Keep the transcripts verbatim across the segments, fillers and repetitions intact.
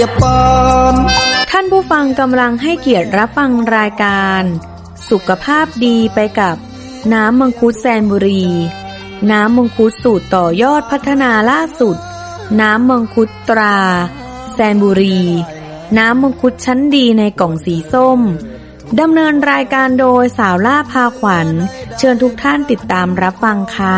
ท่านผู้ฟังกำลังให้เกียรติรับฟังรายการสุขภาพดีไปกับน้ำมังคุดแซนบุรีน้ำมังคุดสูตรต่อยอดพัฒนาล่าสุดน้ำมังคุดตราแซนบุรีน้ำมังคุดชั้นดีในกล่องสีส้มดำเนินรายการโดยสาวล่าพาขวัญเชิญทุกท่านติดตามรับฟังค่ะ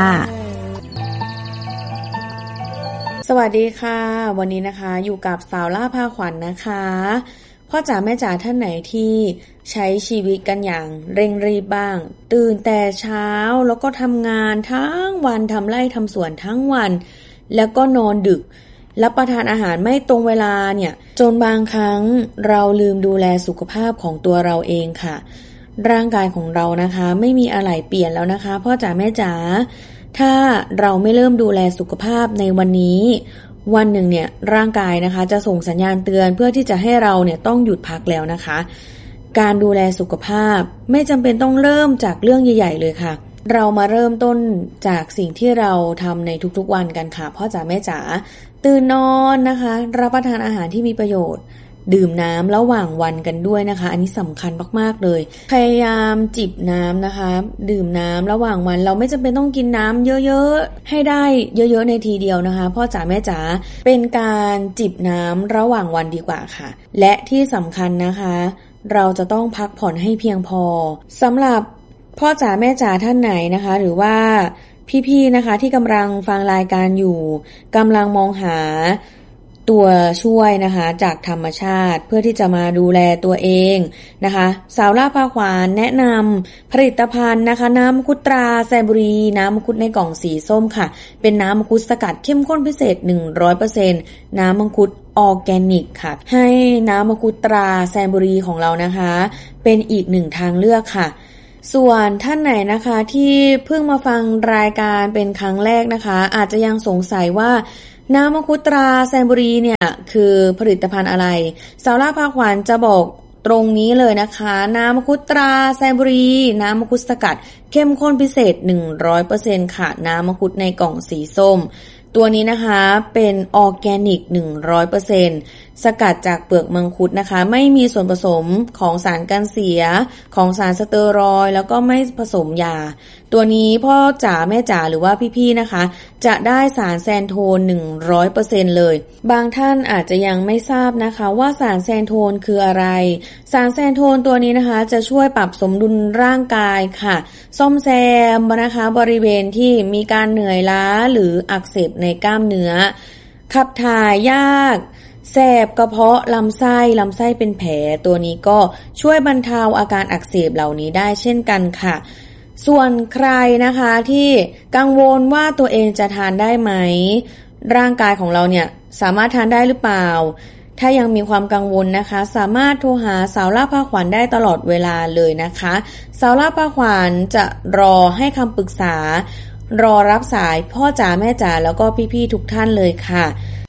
สวัสดีค่ะวันนี้นะคะอยู่กับสาวล่าพาขวัญ นะคะพ่อจ๋าแม่จ๋าท่านไหนที่ใช้ชีวิตกันอย่างเร่งรีบบ้างตื่นแต่เช้าแล้วก็ทำงานทั้งวันทำไร่ทำสวนทั้งวันแล้วก็นอนดึกรับประทานอาหารไม่ตรงเวลาเนี่ยจนบางครั้งเราลืมดูแลสุขภาพของตัวเราเองค่ะร่างกายของเรานะคะไม่มีอะไรเปลี่ยนแล้วนะคะพ่อจ๋าแม่จ๋าถ้าเราไม่เริ่มดูแลสุขภาพในวันนี้วันหนึ่งเนี่ยร่างกายนะคะจะส่งสัญญาณเตือนเพื่อที่จะให้เราเนี่ยต้องหยุดพักแล้วนะคะการดูแลสุขภาพไม่จำเป็นต้องเริ่มจากเรื่องใหญ่ๆเลยค่ะเรามาเริ่มต้นจากสิ่งที่เราทำในทุกๆวันกันค่ะพ่อจ๋าแม่จ๋าตื่นนอนนะคะรับประทานอาหารที่มีประโยชน์ดื่มน้ำระหว่างวันกันด้วยนะคะอันนี้สำคัญมากๆเลยพยายามจิบน้ำนะคะดื่มน้ำระหว่างวันเราไม่จำเป็นต้องกินน้ำเยอะๆให้ได้เยอะๆในทีเดียวนะคะพ่อจ๋าแม่จ๋าเป็นการจิบน้ำระหว่างวันดีกว่าค่ะและที่สำคัญนะคะเราจะต้องพักผ่อนให้เพียงพอสำหรับพ่อจ๋าแม่จ๋าท่านไหนนะคะหรือว่าพี่ๆนะคะที่กำลังฟังรายการอยู่กำลังมองหาตัวช่วยนะคะจากธรรมชาติเพื่อที่จะมาดูแลตัวเองนะคะสาวล่าพาขวานแนะนำผลิตภัณฑ์นะคะน้ำมังคุดตราแซนบุรีน้ำมังคุดในกล่องสีส้มค่ะเป็นน้ำมังคุดสกัดเข้มข้นพิเศษ หนึ่งร้อยเปอร์เซ็นต์ น้ำมังคุดออร์แกนิกค่ะให้น้ำมังคุดตราแซนบุรีของเรานะคะเป็นอีกหนึ่งทางเลือกค่ะส่วนท่านไหนนะคะที่เพิ่งมาฟังรายการเป็นครั้งแรกนะคะอาจจะยังสงสัยว่าน้ำมังคุดตราแซนบุรีเนี่ยคือผลิตภัณฑ์อะไรสาวล่าพาขวัญจะบอกตรงนี้เลยนะคะน้ำมังคุดตราแซนบุรีน้ำมังคุดสกัดเข้มข้นพิเศษ หนึ่งร้อยเปอร์เซ็นต์ ค่ะน้ำมังคุดในกล่องสีส้มตัวนี้นะคะเป็นออร์แกนิก หนึ่งร้อยเปอร์เซ็นต์ สกัดจากเปลือกมังคุดนะคะไม่มีส่วนผสมของสารกันเสียของสารสเตียรอยด์แล้วก็ไม่ผสมยาตัวนี้พ่อจ๋าแม่จ๋าหรือว่าพี่ๆนะคะจะได้สารแซนโทน หนึ่งร้อยเปอร์เซ็นต์ เลยบางท่านอาจจะยังไม่ทราบนะคะว่าสารแซนโทนคืออะไรสารแซนโทนตัวนี้นะคะจะช่วยปรับสมดุลร่างกายค่ะซ่อมแซมนะคะบริเวณที่มีการเหนื่อยล้าหรืออักเสบในกล้ามเนื้อขับถ่ายยากแสบกระเพาะลำไส้ลำไส้เป็นแผลตัวนี้ก็ช่วยบรรเทาอาการอักเสบเหล่านี้ได้เช่นกันค่ะส่วนใครนะคะที่กังวลว่าตัวเองจะทานได้ไหมร่างกายของเราเนี่ยสามารถทานได้หรือเปล่าถ้ายังมีความกังวลนะคะสามารถโทรหาสาวล่าพาขวัญได้ตลอดเวลาเลยนะคะสาวล่าพาขวัญจะรอให้คำปรึกษารอรับสายพ่อจ๋าแม่จ๋าแล้วก็พี่ๆทุกท่านเลยค่ะ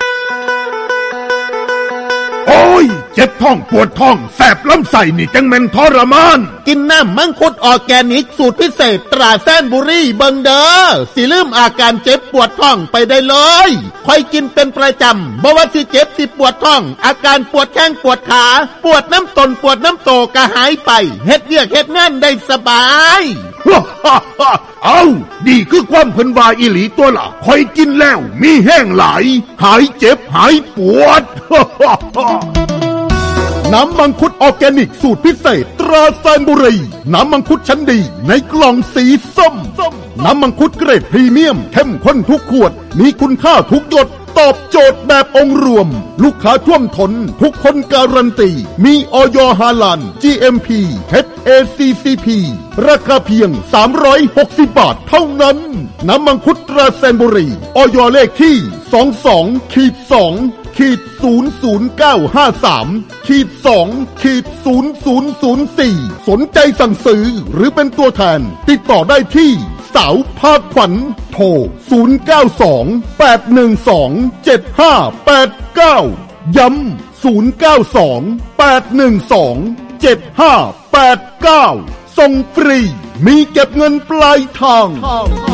โอ้ยเจ็บท้องปวดท้องแสบลำไส้นี่จังแม่นทรมานกินน้ำมังคุดออร์แกนิกสูตรพิเศษตราแซนบุรีเบิงเด้อสิลืมอาการเจ็บปวดท้องไปได้เลยค่อยกินเป็นประจำบ่ว่าสิเจ็บสิปวดท้องอาการปวดแข้งปวดขาปวดน้ำตนปวดน้ำโตก็หายไปเฮ็ดเวียกเฮ็ดงานได้สบายเอ้าดีคือความเพิ่นว่าอีหลีตัวล่ะค่อยกินแล้วมีแห้งหลายหายเจ็บหายปวดน้ำมังคุดออร์แกนิกสูตรพิเศษตราแซนบุรีน้ำมังคุดชั้นดีในกล่องสีส้มน้ำมังคุดเกรดพรีเมียมเข้มข้นทุกขวดมีคุณค่าทุกหยดตอบโจทย์แบบองค์รวมลูกค้าท่วมท้นทุกคนการันตีมีอย.ฮาลาล จี เอ็ม พี เอช เอ ซี ซี พี ราคาเพียงสามร้อยหกสิบบาทเท่านั้นน้ำมังคุดตราแซนบุรีอย.เลขที่ สองสอง สอง ศูนย์ ศูนย์ เก้า ห้า สาม สอง ศูนย์ ศูนย์ ศูนย์ สี่ สนใจสั่งซื้อหรือเป็นตัวแทนติดต่อได้ที่สาวพาขวัญโทรศูนย์ เก้า สอง แปด หนึ่ง สอง เจ็ด ห้า แปด เก้าย้ำศูนย์ เก้า สอง แปด หนึ่ง สอง เจ็ด ห้า แปด เก้าส่งฟรีมีเก็บเงินปลายทาง